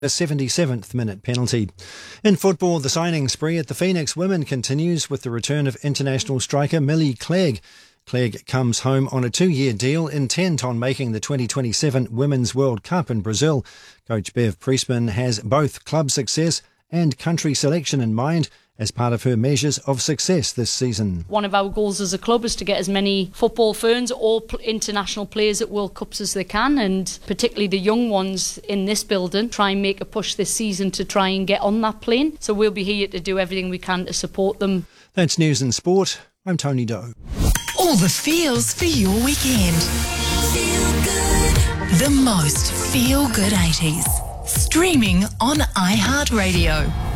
A 77th minute penalty. In football, the signing spree at the Phoenix Women continues with the return of international striker Millie Clegg. Clegg comes home on a 2-year deal intent on making the 2027 Women's World Cup in Brazil. Coach Bev Priestman has both club success and country selection in mind as part of her measures of success this season. One of our goals as a club is to get as many football fans or international players at World Cups as they can, and particularly the young ones in this building, try and make a push this season to try and get on that plane. So we'll be here to do everything we can to support them. That's News and Sport. I'm Tony Doe. All the feels for your weekend. Feel good. The most feel-good 80s. Streaming on iHeartRadio.